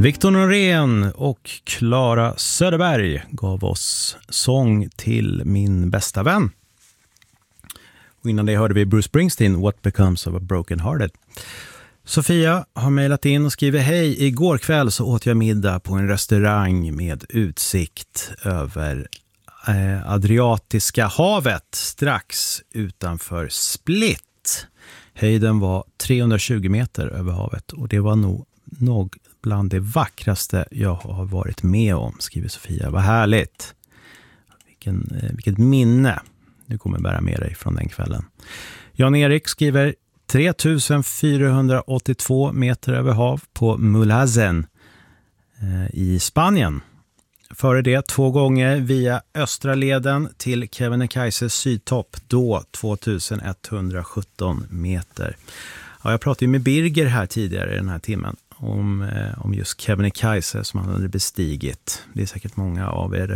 Viktor Norén och Clara Söderberg gav oss Sång till min bästa vän. Och innan det hörde vi Bruce Springsteen, What Becomes of a Broken Hearted. Sofia har mejlat in och skriver: hej, igår kväll så åt jag middag på en restaurang med utsikt över Adriatiska havet strax utanför Split. Höjden var 320 meter över havet och det var nog bland det vackraste jag har varit med om, skriver Sofia. Vad härligt. Vilket minne du kommer bära med dig från den kvällen. Jan-Erik skriver 3482 meter över hav på Mulhazen i Spanien. Före det 2 gånger via östra leden till Kebnekaises sydtopp, då 2117 meter. Ja, jag pratade ju med Birger här tidigare i den här timmen om just Kebnekaise som han hade bestigit. Det är säkert många av er